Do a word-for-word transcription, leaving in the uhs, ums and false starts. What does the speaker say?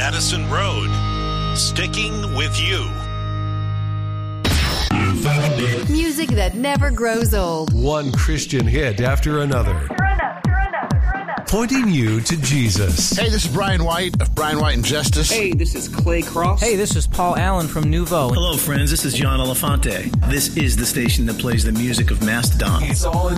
Madison Road. Sticking with you. Music that never grows old. One Christian hit after another. Pointing you to Jesus. Hey, this is Brian White of Brian White and Justice. Hey, this is Clay Cross. Hey, this is Paul Allen from Nouveau. Hello, friends. This is John Elefante. This is the station that plays the music of Mastodon. It's all in